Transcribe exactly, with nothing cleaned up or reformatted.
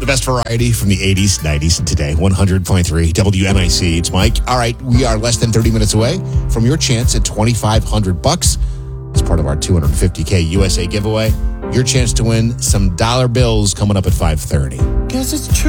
best variety from the eighties, nineties, and today. one hundred point three W N I C. It's Mike. All right, we are less than thirty minutes away from your chance at twenty-five hundred bucks as part of our two hundred fifty K U S A giveaway. Your chance to win some dollar bills coming up at five thirty. Guess it's true.